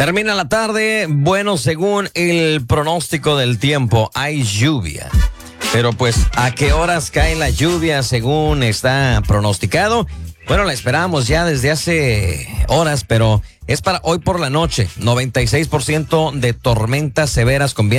Termina la tarde, bueno, según el pronóstico del tiempo, hay lluvia. Pero pues, ¿a qué horas cae la lluvia según está pronosticado? Bueno, la esperamos ya desde hace horas, pero es para hoy por la noche. 96% de tormentas severas con vientos